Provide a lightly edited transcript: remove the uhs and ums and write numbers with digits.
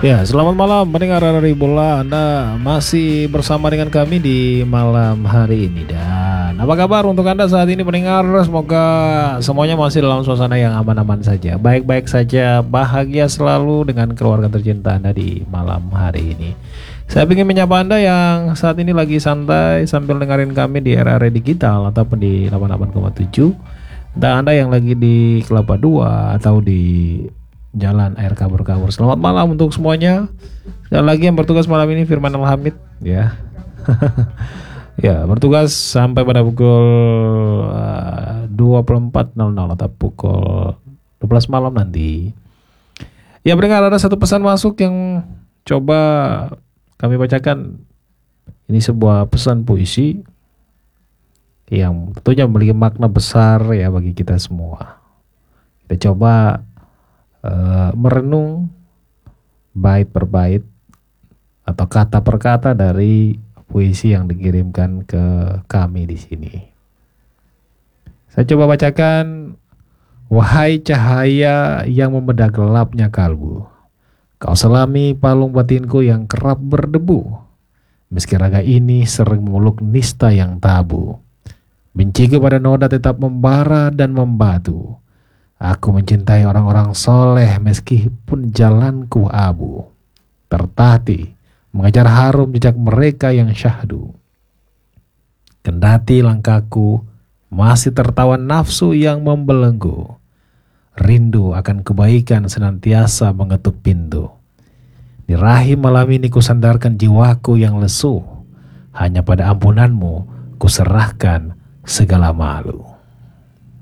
Ya, selamat malam pendengar dari Bola. Anda masih bersama dengan kami di malam hari ini. Dan apa kabar untuk Anda saat ini pendengar? Semoga semuanya masih dalam suasana yang aman-aman saja, baik-baik saja, bahagia selalu dengan keluarga tercinta Anda di malam hari ini. Saya ingin menyapa Anda yang saat ini lagi santai sambil dengerin kami di area digital ataupun di 88,7. Dan Anda yang lagi di Kelapa Dua atau di Jalan Air Kabur-Kabur, selamat malam untuk semuanya. Dan lagi yang bertugas malam ini Firman Alhamid ya. Ya, bertugas sampai pada pukul 24.00 atau pukul 12 malam nanti. Ya, pendengar, ada satu pesan masuk yang coba kami bacakan. Ini sebuah pesan puisi yang tentunya memiliki makna besar ya bagi kita semua. Kita coba merenung bait per bait atau kata per kata dari puisi yang dikirimkan ke kami di sini. Saya coba bacakan. Wahai cahaya yang membedah gelapnya kalbu, kau selami palung batinku yang kerap berdebu. Meski raga ini sering memeluk nista yang tabu, benciku pada noda tetap membara dan membatu. Aku mencintai orang-orang soleh meskipun jalanku abu. Tertati mengejar harum jejak mereka yang syahdu. Kendati langkahku masih tertawan nafsu yang membelenggu. Rindu akan kebaikan senantiasa mengetuk pintu. Di rahim malam ini kusandarkan jiwaku yang lesu. Hanya pada ampunanmu kuserahkan segala malu.